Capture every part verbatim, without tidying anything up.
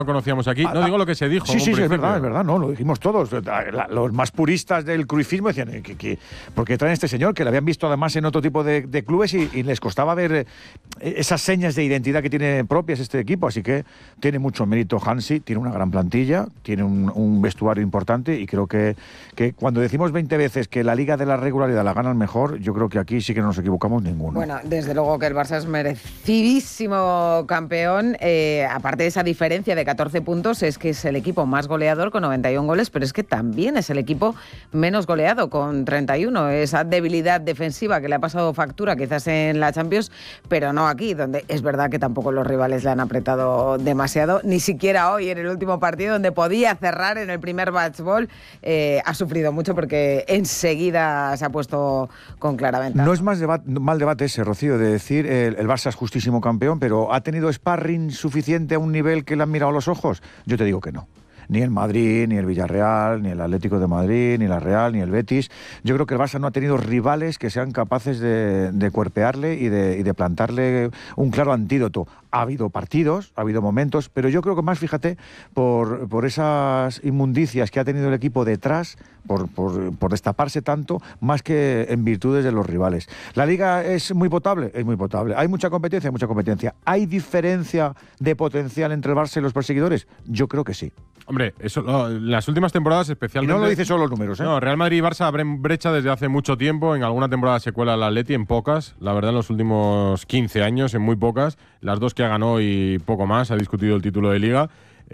lo conocíamos aquí. No ah, digo lo que se dijo. Sí, sí, sí, es verdad, es verdad, no, lo dijimos todos. Los más puristas del cruifismo decían que, que porque traen a este señor, que le habían visto además en otro tipo de, de clubes y, y les costaba ver esas señas de identidad que tiene propias este equipo. Así que tiene mucho mérito Hansi, tiene una gran plantilla, tiene un, un vestuario importante y creo que, que cuando decimos veinte veces que la liga de la regularidad la gana el mejor, yo creo que aquí sí que no nos equivocamos ninguno. Bueno, desde luego que el Barça es merecidísimo campeón. Eh, aparte de esa diferencia de catorce puntos, es que es el equipo más goleador con noventa y uno goles, pero es que también es el equipo menos goleado con treinta y uno. Esa debilidad defensiva que le ha pasado factura quizás en la Champions, pero no aquí, donde es verdad que tampoco los rivales le han apretado demasiado, ni siquiera hoy en el último partido donde podía cerrar en el primer match ball. Eh, ha sufrido mucho porque enseguida se ha puesto con clara ventaja. No es más deba- mal debate ese, Rocío, de decir el, el Barça es justísimo campeón, pero ¿ha tenido sparring suficiente a un nivel que le han mirado a los ojos? Yo te digo que no. Ni el Madrid, ni el Villarreal, ni el Atlético de Madrid, ni la Real, ni el Betis. Yo creo que el Barça no ha tenido rivales que sean capaces de, de cuerpearle y de, y de plantarle un claro antídoto. Ha habido partidos, ha habido momentos, pero yo creo que más, fíjate, por, por esas inmundicias que ha tenido el equipo detrás, por, por, por destaparse tanto, más que en virtudes de los rivales. ¿La Liga es muy potable? Es muy potable. ¿Hay mucha competencia? Hay mucha competencia. ¿Hay diferencia de potencial entre el Barça y los perseguidores? Yo creo que sí. Hombre, eso, no, las últimas temporadas especialmente… Y no lo dicen solo los números, ¿eh? No, Real Madrid y Barça abren brecha desde hace mucho tiempo. En alguna temporada se cuela el Atleti, en pocas. La verdad, en los últimos quince años, en muy pocas. Las dos que ha ganado y poco más, ha discutido el título de Liga.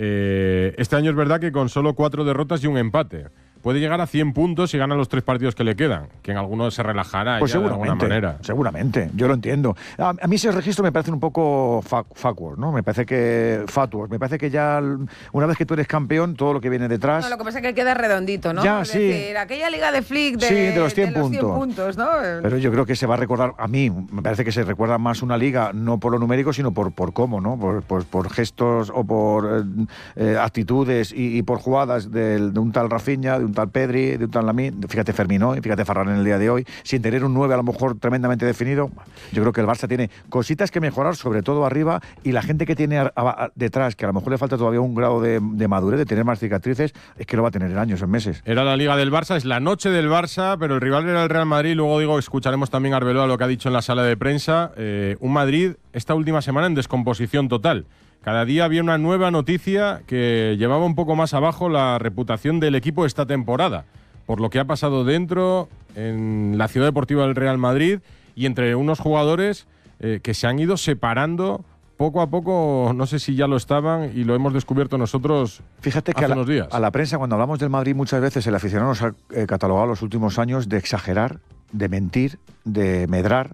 Eh, este año es verdad que con solo cuatro derrotas y un empate. Puede llegar a cien puntos si gana los tres partidos que le quedan, que en algunos se relajará pues ya de alguna manera. Seguramente, yo lo entiendo. A, a mí ese registro me parece un poco fa fatuos, ¿no? Me parece que fatuos. Me parece que ya una vez que tú eres campeón, todo lo que viene detrás… No, lo que pasa es que queda redondito, ¿no? Ya, es sí. decir, aquella Liga de Flick de, sí, de los cien, de los puntos. cien puntos, ¿no? Pero yo creo que se va a recordar, a mí, me parece que se recuerda más una liga, no por lo numérico, sino por, por cómo, ¿no? Por, por, por gestos o por eh, eh, actitudes y, y por jugadas de, de un tal Rafinha, de un tal Pedri, de un tal Lamine, fíjate Fermín hoy, fíjate Ferran en el día de hoy, sin tener un nueve a lo mejor tremendamente definido. Yo creo que el Barça tiene cositas que mejorar, sobre todo arriba, y la gente que tiene a, a, detrás, que a lo mejor le falta todavía un grado de, de madurez, de tener más cicatrices, es que lo va a tener en años, en meses. Era la Liga del Barça, es la noche del Barça, pero el rival era el Real Madrid. Luego digo, escucharemos también a Arbeloa lo que ha dicho en la sala de prensa. Eh, un Madrid esta última semana en descomposición total. Cada día había una nueva noticia que llevaba un poco más abajo la reputación del equipo esta temporada, por lo que ha pasado dentro, en la ciudad deportiva del Real Madrid, y entre unos jugadores eh, que se han ido separando poco a poco. No sé si ya lo estaban y lo hemos descubierto nosotros. Fíjate que hace a la, unos días. a la prensa, cuando hablamos del Madrid, muchas veces el aficionado nos ha eh, catalogado los últimos años de exagerar, de mentir, de medrar,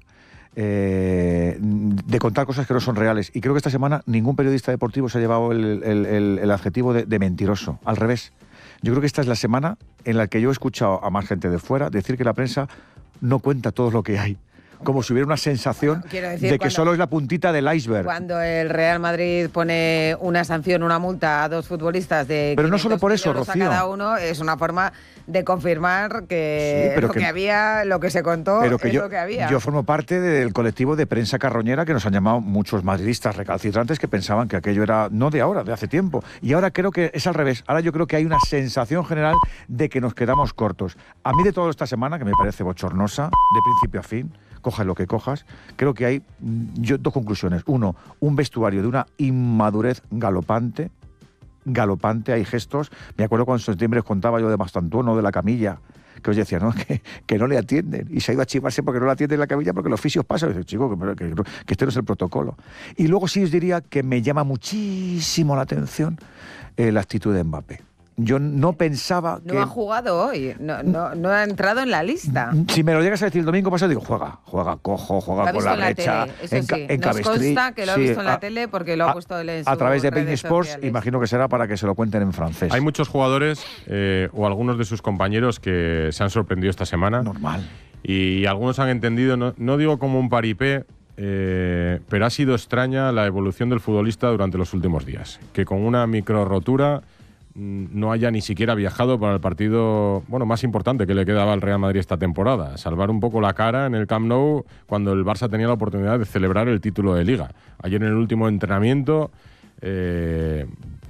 eh, de contar cosas que no son reales. Y creo que esta semana ningún periodista deportivo se ha llevado el, el, el, el adjetivo de, de mentiroso. Al revés. Yo creo que esta es la semana en la que yo he escuchado a más gente de fuera decir que la prensa no cuenta todo lo que hay. Como si hubiera una sensación bueno, decir, de que cuando, solo es la puntita del iceberg. Cuando el Real Madrid pone una sanción, una multa a dos futbolistas de pero no solo por eso, Rocío. A cada uno, es una forma de confirmar que, sí, pero lo que, que había, lo que se contó, pero que es yo, lo que había. Yo formo parte del colectivo de prensa carroñera que nos han llamado muchos madridistas recalcitrantes que pensaban que aquello era no de ahora, de hace tiempo. Y ahora creo que es al revés. Ahora yo creo que hay una sensación general de que nos quedamos cortos. A mí de toda esta semana, que me parece bochornosa, de principio a fin, cojas lo que cojas, creo que hay yo, dos conclusiones. Uno, un vestuario de una inmadurez galopante, galopante, hay gestos. Me acuerdo cuando en septiembre os contaba yo de Mastantuono, de la camilla, que os decía, no, que, que no le atienden. Y se ha ido a chivarse porque no le atienden en la camilla porque los fisios pasan. Y dice, chico, que, que, que este no es el protocolo. Y luego sí os diría que me llama muchísimo la atención eh, la actitud de Mbappé. Yo no pensaba no que… No ha jugado hoy, no, no, no ha entrado en la lista. Si me lo llegas a decir el domingo pasado, digo, juega, juega cojo, juega con la brecha, en, en, sí. en Nos consta que lo ha sí, visto en la a, tele porque lo ha puesto él en A sus través de redes Bein Sports, sociales. Imagino que será para que se lo cuenten en francés. Hay muchos jugadores eh, o algunos de sus compañeros que se han sorprendido esta semana. Normal. Y algunos han entendido, no, no digo como un paripé, eh, pero ha sido extraña la evolución del futbolista durante los últimos días. Que con una micro rotura no haya ni siquiera viajado para el partido bueno más importante que le quedaba al Real Madrid esta temporada, salvar un poco la cara en el Camp Nou cuando el Barça tenía la oportunidad de celebrar el título de Liga. Ayer en el último entrenamiento eh,